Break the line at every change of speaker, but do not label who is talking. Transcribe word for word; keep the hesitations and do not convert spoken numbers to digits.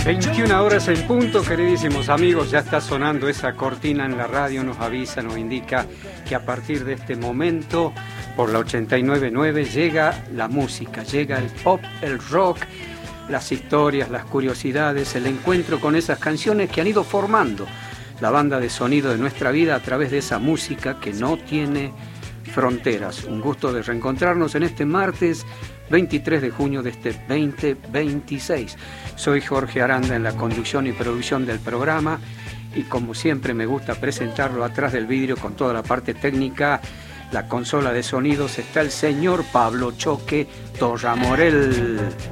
veintiuna horas en punto, queridísimos amigos, ya está sonando esa cortina en la radio, nos avisa, nos indica que a partir de este momento, por la ochenta y nueve punto nueve, llega la música, llega el pop, el rock, las historias, las curiosidades, el encuentro con esas canciones que han ido formando la banda de sonido de nuestra vida a través de esa música que no tiene fronteras. Un gusto de reencontrarnos en este martes veintitrés de junio de este veinte veintiséis. Soy Jorge Aranda en la conducción y producción del programa y como siempre me gusta presentarlo atrás del vidrio con toda la parte técnica, la consola de sonidos, está el señor Pablo Choque Torramorel.